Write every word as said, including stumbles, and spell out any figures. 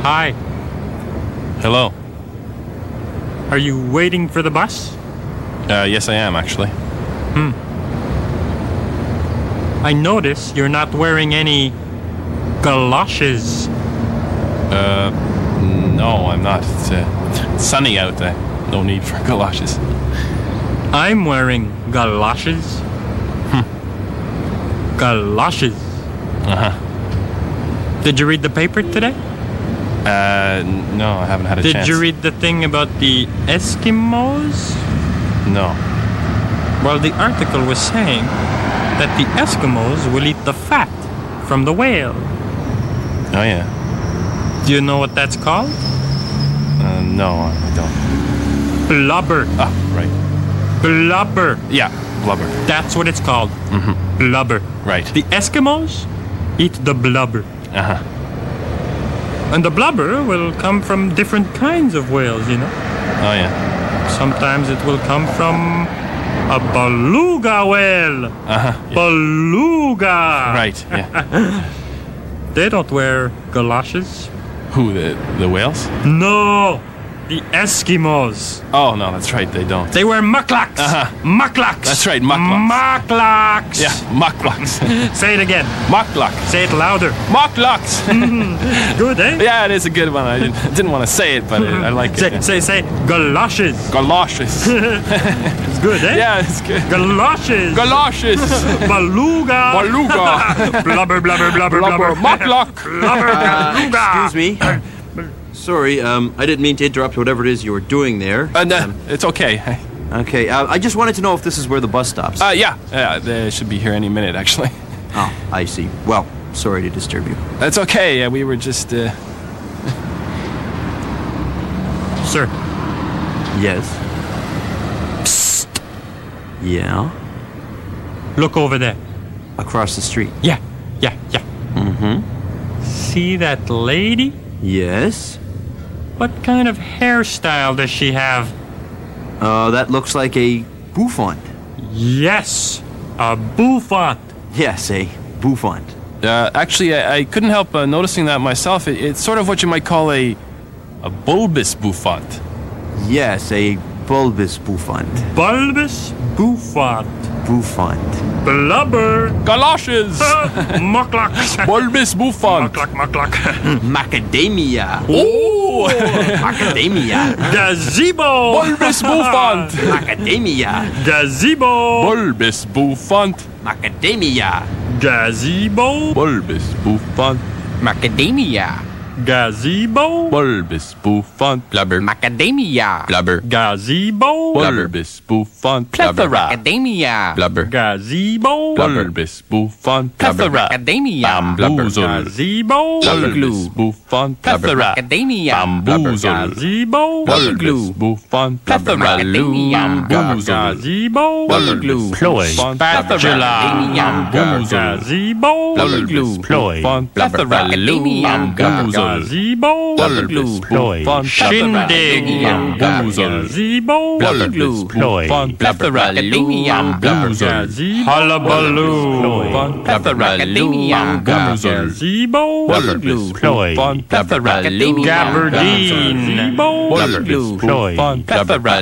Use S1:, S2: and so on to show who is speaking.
S1: Hi.
S2: Hello.
S1: Are you waiting for the bus?
S2: Uh, yes, I am, actually.
S1: Hmm. I notice you're not wearing any galoshes.
S2: Uh, no, I'm not. It's uh, sunny out there. No need for galoshes.
S1: I'm wearing galoshes.
S2: Hmm.
S1: Galoshes.
S2: Uh-huh.
S1: Did you read the paper today?
S2: Uh, no, I haven't had a
S1: Did
S2: chance.
S1: you read the thing about the Eskimos?
S2: No.
S1: Well, the article was saying that the Eskimos will eat the fat from the whale.
S2: Oh, yeah.
S1: Do you know what that's called?
S2: Uh, no, I don't.
S1: Blubber.
S2: Ah, right.
S1: Blubber.
S2: Yeah, blubber.
S1: That's what it's called.
S2: Mm-hmm.
S1: Blubber.
S2: Right.
S1: The Eskimos eat the blubber.
S2: Uh-huh.
S1: And the blubber will come from different kinds of whales, you know.
S2: Oh, yeah.
S1: Sometimes it will come from a beluga whale.
S2: Uh-huh. Yeah.
S1: Beluga.
S2: Right, yeah.
S1: They don't wear galoshes.
S2: Who, the, the whales?
S1: No, the Eskimos.
S2: Oh, no, that's right, they don't.
S1: They wear muklaks.
S2: Uh-huh.
S1: Muklaks.
S2: That's right, muklaks.
S1: Muklaks.
S2: Yeah, muklaks.
S1: Say it again.
S2: Muklak.
S1: Say it louder.
S2: Muklaks.
S1: Good, eh?
S2: Yeah, it is a good one. I didn't, didn't want to say it, but I, I like
S1: Say,
S2: it. Yeah.
S1: say, say, galoshes.
S2: Galoshes.
S1: It's good, eh?
S2: Yeah, it's good.
S1: Galoshes.
S2: Galoshes.
S1: Beluga.
S2: Beluga.
S1: Blubber, blubber, blubber, blubber.
S2: Blubber. Muklak.
S1: Blubber,
S3: Uh,
S1: beluga.
S3: excuse me. Sorry, um, I didn't mean to interrupt whatever it is you were doing there.
S2: Uh, no, it's okay.
S3: Okay, uh, I just wanted to know if this is where the bus stops.
S2: Uh, yeah, yeah, they should be here any minute, actually.
S3: Oh, I see. Well, sorry to disturb you.
S2: That's okay. Yeah, we were just, uh...
S1: Sir.
S3: Yes. Psst. Yeah?
S1: Look over there.
S3: Across the street.
S1: Yeah, yeah, yeah.
S3: Mm-hmm.
S1: See that lady?
S3: Yes?
S1: What kind of hairstyle does she have?
S3: Uh, that looks like a bouffant.
S1: Yes, a bouffant.
S3: Yes, a bouffant.
S2: Uh, actually, I, I couldn't help uh, noticing that myself. It, it's sort of what you might call a... a bulbous bouffant.
S3: Yes, a bulbous bouffant.
S1: Bulbous bouffant.
S3: Bouffant.
S1: Blubber.
S2: Galoshes!
S1: Muklak.
S2: Bulbous bouffant.
S1: Muklak, muklak.
S3: Macadamia.
S2: Oh!
S3: Macadamia.
S1: Gazebo.
S2: Bulbous bouffant.
S3: Macadamia.
S1: Gazebo.
S2: Bulbous bouffant.
S3: Macadamia.
S1: Gazebo.
S2: Bulbous bouffant.
S4: Macadamia.
S1: Gazebo.
S2: Bulbous bouffant.
S4: Blubber. Macadamia. Blubber.
S1: Gazebo.
S2: Bulbous bouffant.
S4: Plethora. Macadamia. Blubber.
S1: Gazebo.
S2: Bulbous bouffant.
S4: Plethora. Macadamia.
S2: Bamboozle.
S1: Gazebo.
S2: Bulbous bouffant.
S4: Plethora. Macadamia.
S2: Bamboozle.
S1: Gazebo.
S2: Bulbous bouffant.
S4: Plethora. Macadamia.
S2: Bamboozle.
S1: Gazebo.
S4: Glue.
S2: Ploy.
S4: Spatula.
S2: Bamboozle.
S1: Gazebo.
S4: Glue.
S2: Ploy.
S4: Plethora. Macadamia.
S2: Bamboozle.
S1: Gazebo.
S2: Bulbous
S4: Ploy.
S2: bouffant.
S1: Shindig.
S2: Bamboozle.
S1: Gazebo.
S2: Bulbous
S4: Ploy.
S2: bouffant.
S4: Plethora. Macadamia.
S2: Bamboozle.
S1: Gazebo. Hullabaloo.
S4: Plethora. Macadamia.
S1: Gazebo.
S2: Bulbous
S4: Ploy.
S2: bouffant.
S4: Plethora. Macadamia.
S1: Gabardine.
S2: Bulbous bouffant.
S4: Plethora.